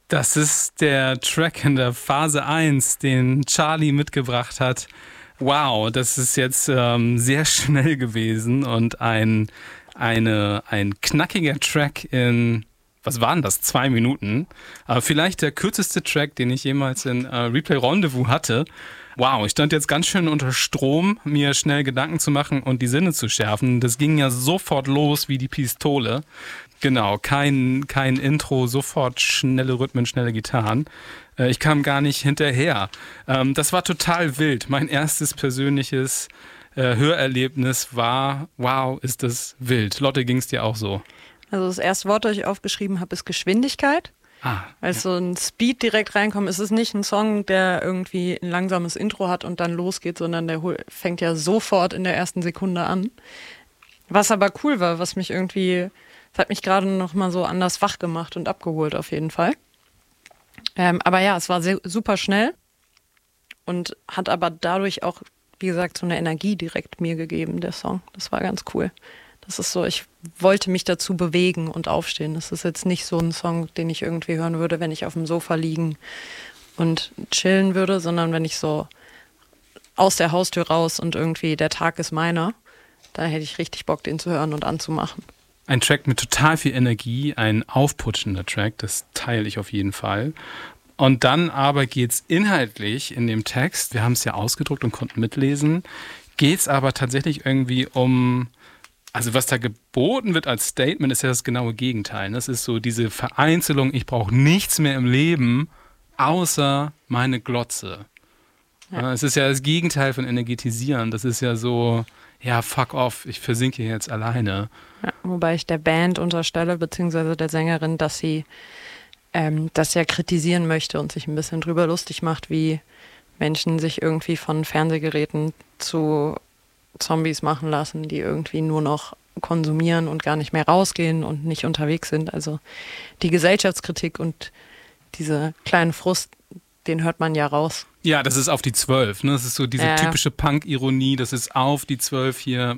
Das ist der Track in der Phase 1, den Charlie mitgebracht hat. Wow, das ist jetzt sehr schnell gewesen und ein knackiger Track in, was waren das, 2 Minuten. Vielleicht der kürzeste Track, den ich jemals in Replay Rendezvous hatte. Wow, ich stand jetzt ganz schön unter Strom, mir schnell Gedanken zu machen und die Sinne zu schärfen. Das ging ja sofort los wie die Pistole. Genau, kein Intro, sofort schnelle Rhythmen, schnelle Gitarren. Ich kam gar nicht hinterher. Das war total wild. Mein erstes persönliches Hörerlebnis war, wow, ist das wild. Lotte, ging es dir auch so? Also das erste Wort, das ich aufgeschrieben habe, ist Geschwindigkeit. Weil so ein Speed direkt reinkommt. Es ist nicht ein Song, der irgendwie ein langsames Intro hat und dann losgeht, sondern der fängt ja sofort in der ersten Sekunde an. Was aber cool war, es hat mich gerade noch mal so anders wach gemacht und abgeholt auf jeden Fall. Aber ja, es war super schnell und hat aber dadurch auch, wie gesagt, so eine Energie direkt mir gegeben, der Song. Das war ganz cool. Das ist so, ich wollte mich dazu bewegen und aufstehen. Das ist jetzt nicht so ein Song, den ich irgendwie hören würde, wenn ich auf dem Sofa liegen und chillen würde, sondern wenn ich so aus der Haustür raus und irgendwie der Tag ist meiner, da hätte ich richtig Bock, den zu hören und anzumachen. Ein Track mit total viel Energie, ein aufputschender Track, das teile ich auf jeden Fall. Und dann aber geht's inhaltlich in dem Text, wir haben es ja ausgedruckt und konnten mitlesen, geht's aber tatsächlich irgendwie um, also was da geboten wird als Statement, ist ja das genaue Gegenteil. Das ist so diese Vereinzelung, ich brauche nichts mehr im Leben, außer meine Glotze. Ja. Es ist ja das Gegenteil von energetisieren. Das ist ja so, ja, fuck off, ich versinke jetzt alleine. Ja, wobei ich der Band unterstelle, beziehungsweise der Sängerin, dass sie das ja kritisieren möchte und sich ein bisschen drüber lustig macht, wie Menschen sich irgendwie von Fernsehgeräten zu Zombies machen lassen, die irgendwie nur noch konsumieren und gar nicht mehr rausgehen und nicht unterwegs sind. Also die Gesellschaftskritik und diese kleinen Frust, den hört man ja raus. Ja, das ist auf die 12, ne? Das ist so diese typische Punk-Ironie, das ist auf die 12 hier,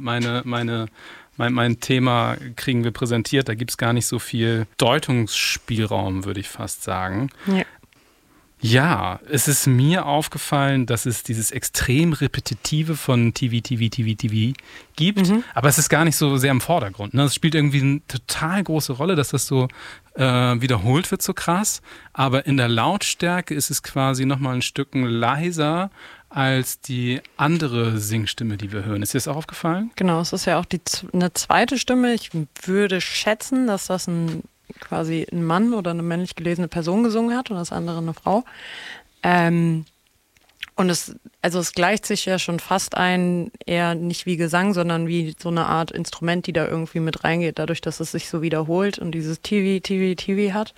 mein Thema kriegen wir präsentiert, da gibt es gar nicht so viel Deutungsspielraum, würde ich fast sagen. Ja. Ja, es ist mir aufgefallen, dass es dieses extrem Repetitive von TV gibt, aber es ist gar nicht so sehr im Vordergrund. Ne? Es spielt irgendwie eine total große Rolle, dass das so wiederholt wird, so krass, aber in der Lautstärke ist es quasi nochmal ein Stückchen leiser als die andere Singstimme, die wir hören. Ist dir das auch aufgefallen? Genau, es ist ja auch eine zweite Stimme. Ich würde schätzen, dass das quasi ein Mann oder eine männlich gelesene Person gesungen hat und das andere eine Frau. Und es gleicht sich ja schon fast eher nicht wie Gesang, sondern wie so eine Art Instrument, die da irgendwie mit reingeht, dadurch, dass es sich so wiederholt und dieses TV hat.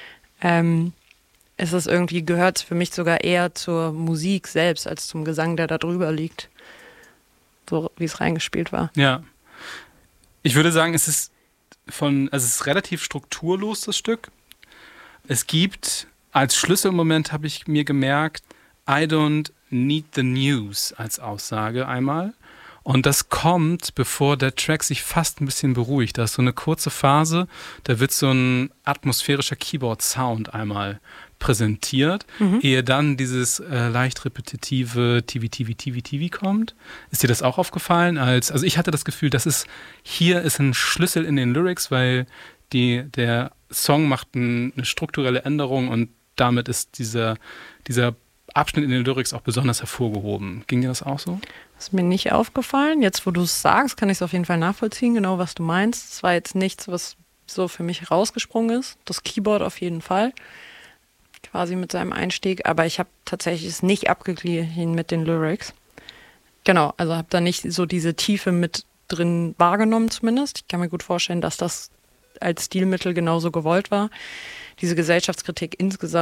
Gehört es für mich sogar eher zur Musik selbst als zum Gesang, der da drüber liegt. So wie es reingespielt war. Ja. Ich würde sagen, es ist relativ strukturlos, das Stück. Es gibt, als Schlüsselmoment habe ich mir gemerkt, I don't need the news als Aussage einmal. Und das kommt, bevor der Track sich fast ein bisschen beruhigt. Da ist so eine kurze Phase, da wird so ein atmosphärischer Keyboard-Sound einmal präsentiert, ehe dann dieses leicht repetitive TV kommt. Ist dir das auch aufgefallen? Also ich hatte das Gefühl, hier ist ein Schlüssel in den Lyrics, weil der Song macht eine strukturelle Änderung und damit ist dieser Abschnitt in den Lyrics auch besonders hervorgehoben. Ging dir das auch so? Das ist mir nicht aufgefallen. Jetzt, wo du es sagst, kann ich es auf jeden Fall nachvollziehen, genau was du meinst. Es war jetzt nichts, was so für mich rausgesprungen ist. Das Keyboard auf jeden Fall. Quasi mit seinem Einstieg. Aber ich habe tatsächlich es nicht abgeglichen mit den Lyrics. Genau, also habe da nicht so diese Tiefe mit drin wahrgenommen zumindest. Ich kann mir gut vorstellen, dass das als Stilmittel genauso gewollt war. Diese Gesellschaftskritik insgesamt